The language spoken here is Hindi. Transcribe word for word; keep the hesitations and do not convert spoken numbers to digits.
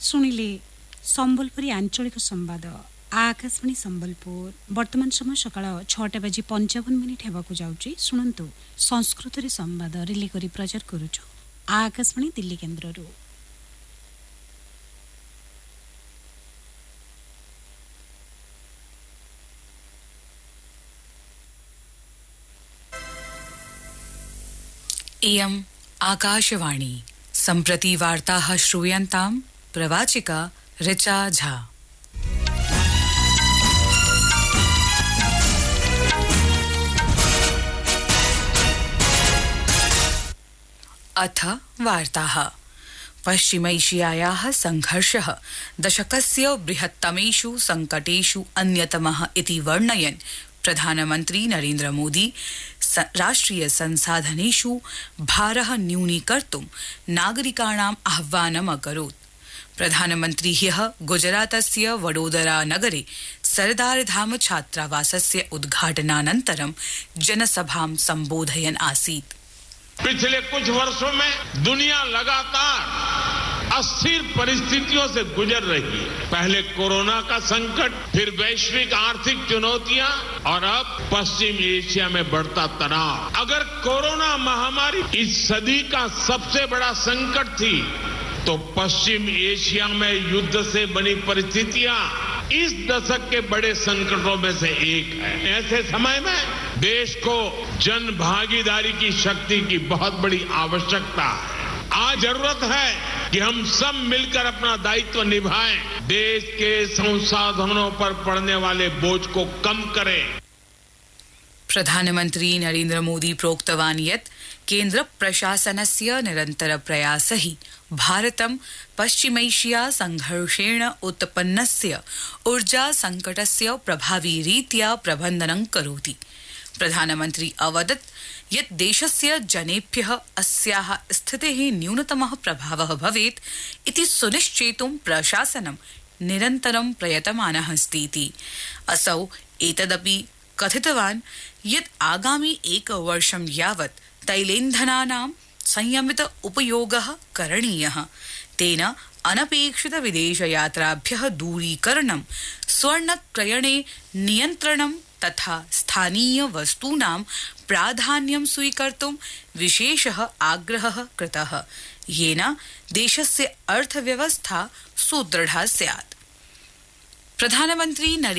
सुनिले संबलपुरी आंचलिक संवाद आकाशवाणी संबलपुर वर्तमान समय सकाळ छटा बजी पंचावन मिनिट हेबाकु जाउची सुनंतु संस्कृत रे संवाद रिले करी प्रचार करूछु आकाशवाणी दिल्ली केंद्ररू। इयम् आकाशवाणी सम्प्रति वार्ताः श्रूयन्ताम् प्रवाचिका ऋचा झा। अथ वार्ताः। पश्चिमैशियायाः संघर्षः दशकस्य बृहत्तमेषु संकटेषु अन्यतमः इति वर्णयन् प्रधानमन्त्री नरेन्द्र मोदी राष्ट्रिय संसाधनेषु भारः न्यूनीकर्तुं नागरिकाणाम् आह्वानम् अकरोत्। प्रधानमन्त्री ह्यः गुजरातस्य वडोदरा नगरे सरदारधाम छात्रावासस्य उद्घाटनानन्तरं जनसभां सम्बोधयन् आसीत्। पिछले कुछ वर्षों में दुनिया लगातार अस्थिर परिस्थितियों से गुजर रही है। पहले कोरोना का संकट, फिर वैश्विक आर्थिक चुनौतियां और अब पश्चिम एशिया में बढ़ता तनाव। अगर कोरोना महामारी इस सदी का सबसे बड़ा संकट थी तो पश्चिम एशिया में युद्ध से बनी परिस्थितियां इस दशक के बड़े संकटों में से एक है। ऐसे समय में देश को जन भागीदारी की शक्ति की बहुत बड़ी आवश्यकता है। आज जरूरत है कि हम सब मिलकर अपना दायित्व निभाएं, देश के संसाधनों पर पड़ने वाले बोझ को कम करें। प्रधानमन्त्री नरेन्द्र मोदी प्रोक्तवान् यत् केन्द्र प्रशासनस्य निरन्तर प्रयासैः भारतं पश्चिमैशिया संघर्षेण उत्पन्नस्य ऊर्जा संकटस्य प्रभावी रीत्या प्रबन्धनं करोति। प्रधानमन्त्री अवदत् यत् देशस्य जनेभ्यः अस्याः स्थितेः न्यूनतमः प्रभावः भवेत् इति सुनिश्चेतुं प्रशासनं निरन्तरं प्रयतमानः अस्तीति। असौ एतदपि कथितवान् यत् आगामि एकवर्षं यावत् तैलेन्धनानां संयमित उपयोगः करणीयः। तेन अनपेक्षित विदेशयात्राभ्यः दूरीकरणं, स्वर्णक्रयणे नियन्त्रणं तथा स्थानीय वस्तूनां प्राधान्यं स्वीकर्तुं विशेषः आग्रहः कृतः, येन देशस्य अर्थव्यवस्था सुदृढा स्यात्। प्रधानमन्त्री